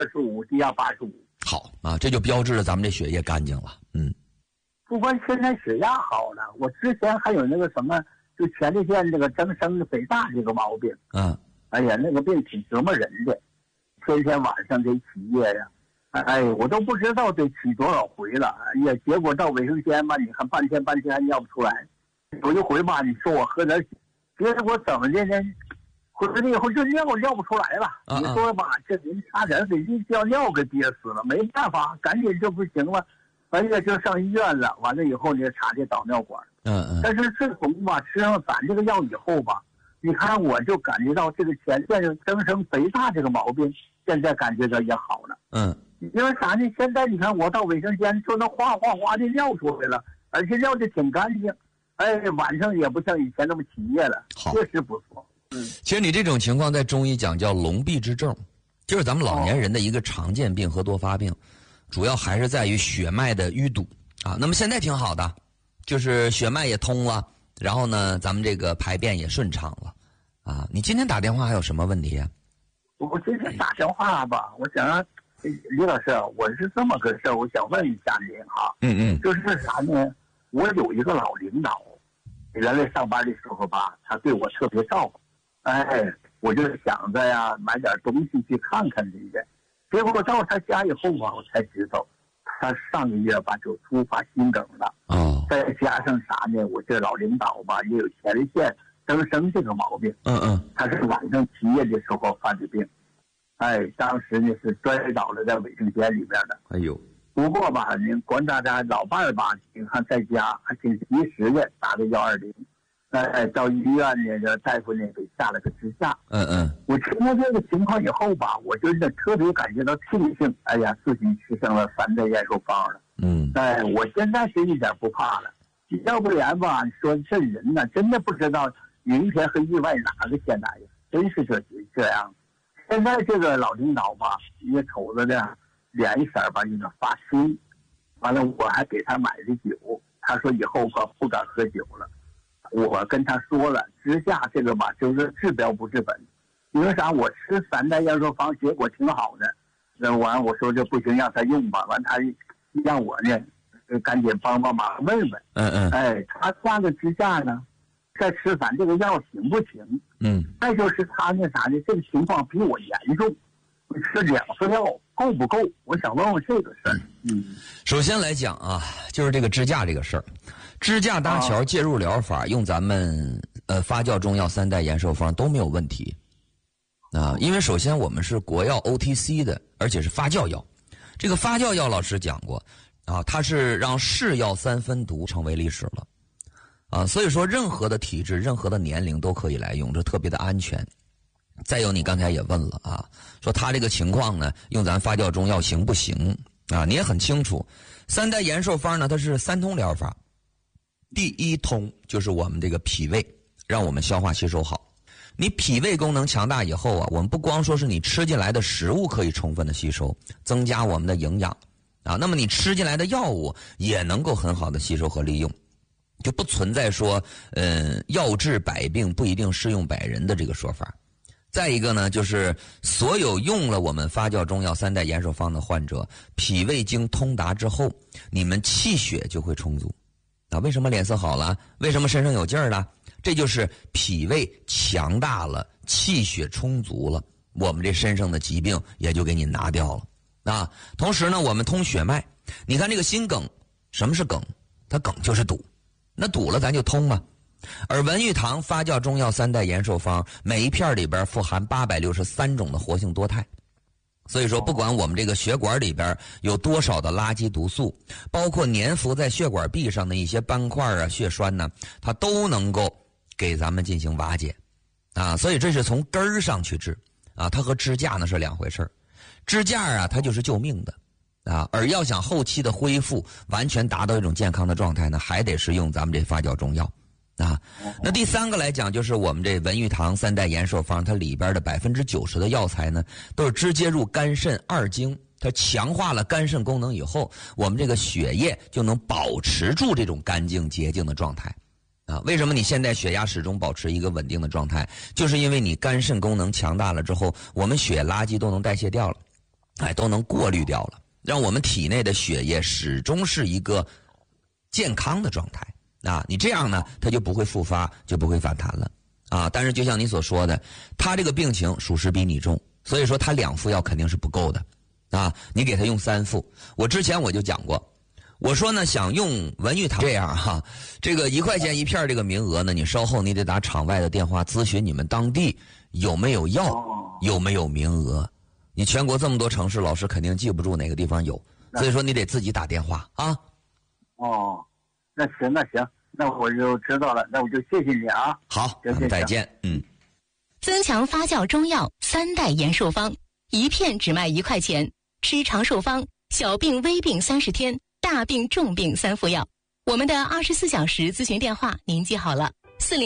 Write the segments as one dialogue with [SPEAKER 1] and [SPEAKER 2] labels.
[SPEAKER 1] 25，低压85。
[SPEAKER 2] 好啊，这就标志着咱们这血液干净了。
[SPEAKER 1] 不光现在血压好了，我之前还有那个什么，就前列腺这个增生的肥大这个毛病。哎呀，那个病挺折磨人的，天天晚上得起夜呀。哎，我都不知道得起多少回了。哎呀，结果到卫生间吧，你看半天还尿不出来。有一回吧，你说我喝点血，结果怎么的呢？回来以后就尿不出来了。你说吧，这人差点给这尿给憋死了，没办法，赶紧就不行了。哎呀，就上医院了。完了以后呢，插这导尿管。但是自从吧吃上咱这个药以后吧，你看我就感觉到这个前列腺增生肥大这个毛病，现在感觉到也好了。因为啥呢？现在你看我到卫生间就能哗的尿出来了，而且尿的挺干净。哎，晚上也不像以前那么起夜了，确实不错。
[SPEAKER 2] 其实你这种情况在中医讲叫龙闭之症，就是咱们老年人的一个常见病和多发病，主要还是在于血脉的淤堵啊。那么现在挺好的，就是血脉也通了，然后呢，咱们这个排便也顺畅了啊。你今天打电话还有什么问题啊？
[SPEAKER 1] 我今天打电话吧，我想让李老师，我是这么个事儿，我想问一下您哈。就是啥呢？我有一个老领导，原来上班的时候吧，他对我特别照顾。哎，我就想着呀，买点东西去看看人家。结果到他家以后吧，我才知道，他上个月吧就突发心梗了。再加上啥呢？我这老领导吧也有前列腺增生这个毛病。他是晚上起夜的时候犯的病。哎，当时呢是摔倒了在卫生间里边的。
[SPEAKER 2] 哎呦！
[SPEAKER 1] 不过吧，您管大家老伴儿吧，你看在家还挺及时的，打个120。到医院呢，这大夫呢给下了个支架。我听到这个情况以后吧，我真的特别感觉到庆幸。哎呀，自己吃上了3代延寿方了。哎，我现在是一点不怕了。要不然吧，说这人呢，真的不知道明天和意外哪个先来呀，真是这样。现在这个老领导吧，也瞅着的脸色吧有点发青。完了，我还给他买的酒，他说以后吧不敢喝酒了。我跟他说了，支架这个吧，就是治标不治本。因为啥？我吃3代延寿方，结果挺好的。那完，我说这不行，让他用吧。完，他让我呢，赶紧帮忙问问。哎，他下个支架呢，再吃咱这个药行不行？再就是他那啥呢，这个情况比我严重，吃2副药够不够？我想问问这个事儿。
[SPEAKER 2] 首先来讲啊，就是这个支架这个事儿。支架搭桥介入疗法用咱们发酵中药3代延寿方都没有问题啊，因为首先我们是国药 OTC 的，而且是发酵药。这个发酵药老师讲过啊，它是让是药3分毒成为历史了啊，所以说任何的体质、任何的年龄都可以来用，这特别的安全。再有，你刚才也问了啊，说他这个情况呢，用咱发酵中药行不行啊？你也很清楚，3代延寿方呢，它是3通疗法。第1通就是我们这个脾胃，让我们消化吸收好。你脾胃功能强大以后啊，我们不光说是你吃进来的食物可以充分的吸收，增加我们的营养啊，那么你吃进来的药物也能够很好的吸收和利用，就不存在说药治百病不一定适用百人的这个说法。再一个呢，就是所有用了我们发酵中药3代延寿方的患者，脾胃经通达之后，你们气血就会充足。啊，为什么脸色好了？为什么身上有劲儿了？这就是脾胃强大了，气血充足了，我们这身上的疾病也就给你拿掉了啊。同时呢，我们通血脉，你看这个心梗，什么是梗？它梗就是堵，那堵了咱就通嘛。而文玉堂发酵中药3代延寿方，每一片里边富含863种的活性多肽。所以说，不管我们这个血管里边有多少的垃圾毒素，包括粘附在血管壁上的一些斑块啊、血栓呢，它都能够给咱们进行瓦解啊。所以这是从根儿上去治啊，它和支架呢是2回事儿。支架啊，它就是救命的啊，而要想后期的恢复，完全达到一种健康的状态呢，还得是用咱们这发酵中药。啊，那第3个来讲，就是我们这文玉堂3代延寿方，它里边的90%的药材呢，都是直接入肝肾2经，它强化了肝肾功能以后，我们这个血液就能保持住这种干净洁净的状态。啊，为什么你现在血压始终保持一个稳定的状态？就是因为你肝肾功能强大了之后，我们血垃圾都能代谢掉了。 都能过滤掉了，让我们体内的血液始终是一个健康的状态啊。你这样呢，它就不会复发，就不会反弹了啊。但是就像你所说的，他这个病情属实比你重，所以说他2副药肯定是不够的啊。你给他用3副，我之前我就讲过。我说呢，想用文玉堂这样哈，这个1块钱1片这个名额呢，你稍后你得打场外的电话咨询你们当地有没有药，有没有名额。你全国这么多城市，老师肯定记不住哪个地方有，所以说你得自己打电话啊。
[SPEAKER 1] 哦，那行，那我就知道了，那我就谢谢你啊。
[SPEAKER 2] 好，再见。
[SPEAKER 3] 增强发酵中药3代延寿方，1片只卖1块钱，吃长寿方，小病微病30天。大病重病3副药，我们的24小时咨询电话您记好了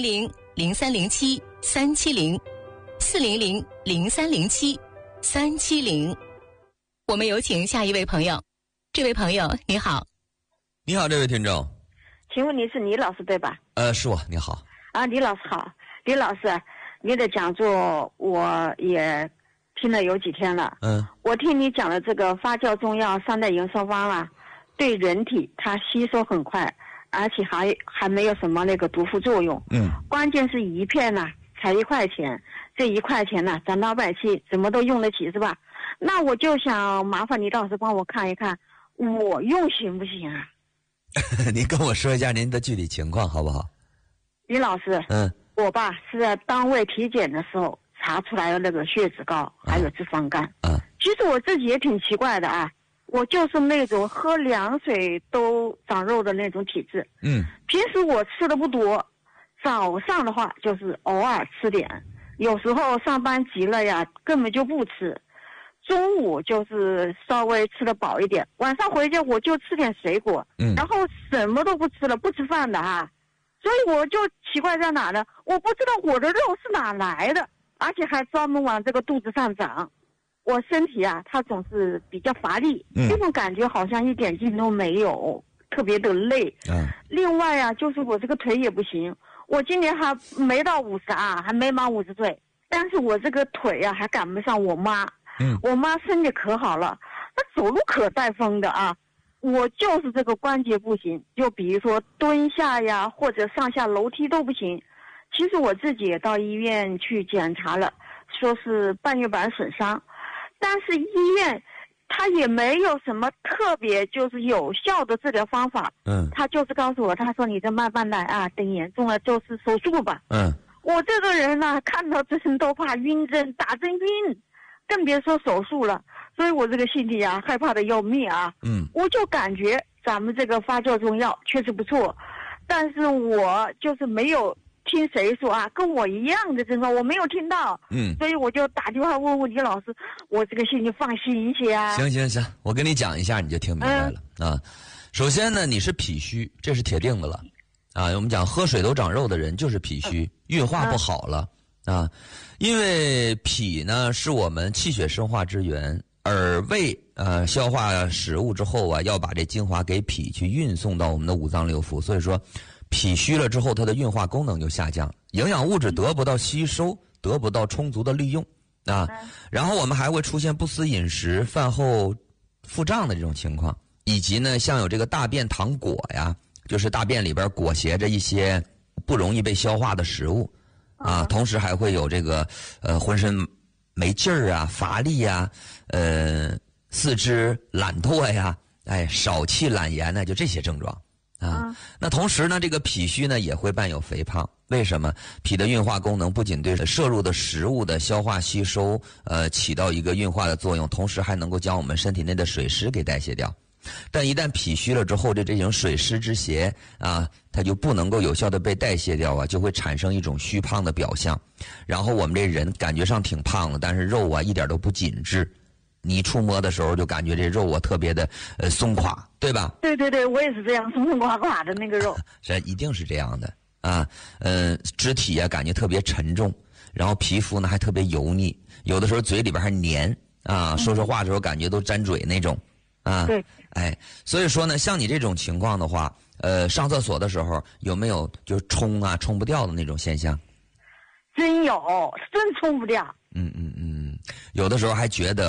[SPEAKER 3] ，400-0307-370，400-0307-370。我们有请下一位朋友。这位朋友你好。
[SPEAKER 2] 你好，这位听众。
[SPEAKER 4] 请问你是李老师对吧？
[SPEAKER 2] 是我。你好。
[SPEAKER 4] 啊，李老师好。李老师，你的讲座我也听了有几天了。我听你讲的这个发酵中药3代延寿方啊，对人体它吸收很快，而且还没有什么那个毒副作用。关键是1片呢才1块钱，这1块钱呢咱老百姓怎么都用得起是吧？那我就想麻烦李老师帮我看一看，我用行不行啊？
[SPEAKER 2] 您跟我说一下您的具体情况好不好？
[SPEAKER 4] 李老师，我吧是在单位体检的时候查出来的那个血脂高，还有脂肪肝。其实我自己也挺奇怪的啊。我就是那种喝凉水都长肉的那种体质。平时我吃的不多，早上的话就是偶尔吃点，有时候上班急了呀，根本就不吃。中午就是稍微吃得饱一点，晚上回家我就吃点水果，然后什么都不吃了，不吃饭的啊。所以我就奇怪在哪呢？我不知道我的肉是哪来的，而且还专门往这个肚子上长。我身体啊，它总是比较乏力，这种感觉好像一点劲都没有，特别的累。另外啊，就是我这个腿也不行，我今年还没到50啊，还没满50岁，但是我这个腿啊还赶不上我妈。我妈身体可好了，她走路可带风的啊。我就是这个关节不行，就比如说蹲下呀，或者上下楼梯都不行。其实我自己也到医院去检查了，说是半月板损伤。但是医院他也没有什么特别就是有效的治疗方法。他就是告诉我，他说你这慢慢来啊，等严重了就是手术吧。我这个人呢，看到针都怕晕针，打针晕，更别说手术了。所以我这个心里啊，害怕的要命啊。我就感觉咱们这个发酵中药确实不错，但是我就是没有听谁说啊，跟我一样的症状我没有听到。所以我就打电话问问李老师，我这个心里放心一些啊。
[SPEAKER 2] 行，我跟你讲一下你就听明白了啊。首先呢，你是脾虚，这是铁定的了啊。我们讲喝水都长肉的人就是脾虚，运化不好了啊。因为脾呢是我们气血生化之源，而胃消化食物之后啊，要把这精华给脾去运送到我们的五脏六腑，所以说脾虚了之后，它的运化功能就下降，营养物质得不到吸收，得不到充足的利用啊。然后我们还会出现不思饮食、饭后腹胀的这种情况，以及呢，像有这个大便溏果呀，就是大便里边裹挟着一些不容易被消化的食物啊。同时还会有这个浑身没劲儿啊、乏力呀、四肢懒惰呀、少气懒言呢，就这些症状。那同时呢，这个脾虚呢也会伴有肥胖。为什么？脾的运化功能不仅对摄入的食物的消化吸收起到一个运化的作用，同时还能够将我们身体内的水湿给代谢掉。但一旦脾虚了之后，这种水湿之邪啊，它就不能够有效的被代谢掉啊，就会产生一种虚胖的表象。然后我们这人感觉上挺胖的，但是肉啊一点都不紧致。你触摸的时候就感觉这肉啊特别的松垮，对吧？
[SPEAKER 4] 对，我也是这样，松松垮垮的那个肉。
[SPEAKER 2] 这一定是这样的啊。肢体啊感觉特别沉重，然后皮肤呢还特别油腻，有的时候嘴里边还黏啊，说话的时候感觉都沾嘴那种啊。
[SPEAKER 4] 对，
[SPEAKER 2] 所以说呢，像你这种情况的话，上厕所的时候有没有就冲不掉的那种现象？
[SPEAKER 4] 真有，真冲不掉。
[SPEAKER 2] 有的时候还觉得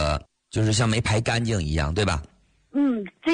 [SPEAKER 2] 就是像没排干净一样，对吧？
[SPEAKER 4] 嗯，这